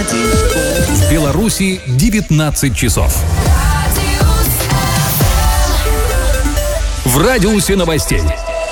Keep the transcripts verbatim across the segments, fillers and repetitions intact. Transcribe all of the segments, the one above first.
В Беларуси девятнадцать часов. В радиусе новостей.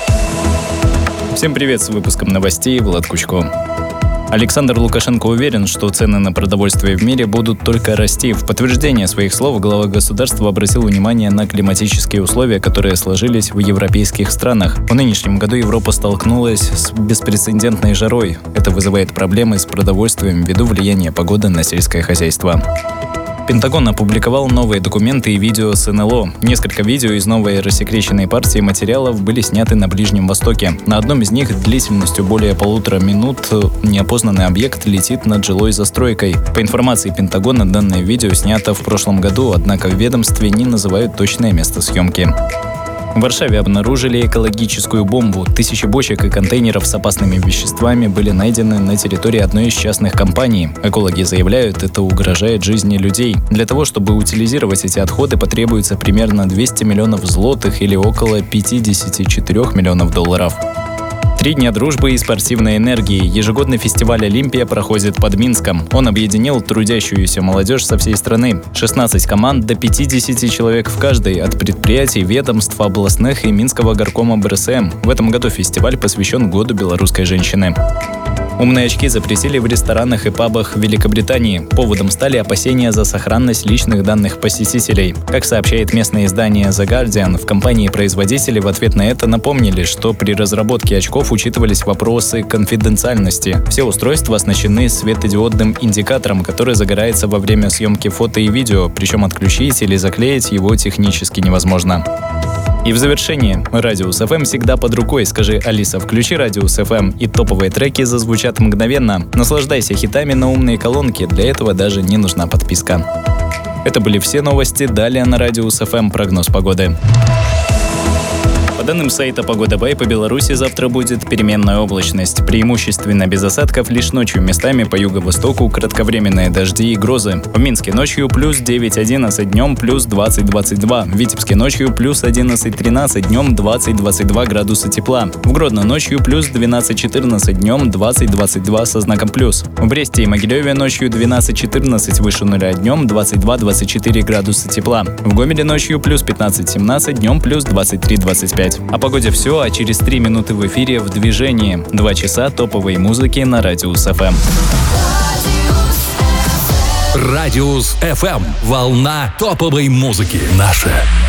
Всем привет, с выпуском новостей Влад Кучко. Александр Лукашенко уверен, что цены на продовольствие в мире будут только расти. В подтверждение своих слов глава государства обратил внимание на климатические условия, которые сложились в европейских странах. В нынешнем году Европа столкнулась с беспрецедентной жарой. Это вызывает проблемы с продовольствием ввиду влияния погоды на сельское хозяйство. Пентагон опубликовал новые документы и видео с эн эл о. Несколько видео из новой рассекреченной партии материалов были сняты на Ближнем Востоке. На одном из них длительностью более полутора минут неопознанный объект летит над жилой застройкой. По информации Пентагона, данное видео снято в прошлом году, однако в ведомстве не называют точное место съемки. В Варшаве обнаружили экологическую бомбу. Тысячи бочек и контейнеров с опасными веществами были найдены на территории одной из частных компаний. Экологи заявляют, это угрожает жизни людей. Для того, чтобы утилизировать эти отходы, потребуется примерно двести миллионов злотых или около пятьдесят четыре миллионов долларов. Три дня дружбы и спортивной энергии. Ежегодный фестиваль «Олимпия» проходит под Минском. Он объединил трудящуюся молодежь со всей страны. шестнадцать команд до пятидесяти человек в каждой, от предприятий, ведомств, областных и Минского горкома бэ эр эс эм. В этом году фестиваль посвящен Году белорусской женщины. Умные очки запретили в ресторанах и пабах Великобритании. Поводом стали опасения за сохранность личных данных посетителей. Как сообщает местное издание The Guardian, в компании-производители в ответ на это напомнили, что при разработке очков учитывались вопросы конфиденциальности. Все устройства оснащены светодиодным индикатором, который загорается во время съемки фото и видео, причем отключить или заклеить его технически невозможно. И в завершении. Радиус эф эм всегда под рукой. Скажи: Алиса, включи Радиус эф эм, и топовые треки зазвучат мгновенно. Наслаждайся хитами на умные колонки. Для этого даже не нужна подписка. Это были все новости. Далее на Радиус эф эм прогноз погоды. По данным сайта Погода.бай, по Беларуси завтра будет переменная облачность. Преимущественно без осадков, лишь ночью местами по юго-востоку кратковременные дожди и грозы. В Минске ночью плюс девять-одиннадцать, днем плюс двадцать-двадцать два. В Витебске ночью плюс одиннадцать-тринадцать, днем двадцать-двадцать два градуса тепла. В Гродно ночью плюс двенадцать-четырнадцать, днем двадцать-двадцать два со знаком плюс. В Бресте и Могилеве ночью двенадцать-четырнадцать выше нуля, днем двадцать два-двадцать четыре градуса тепла. В Гомеле ночью плюс пятнадцать-семнадцать, днем плюс двадцать три-двадцать пять. О погоде все, а через три минуты в эфире «В движении». Два часа топовой музыки на Радиус эф эм. Радиус эф эм. Волна топовой музыки. Наша.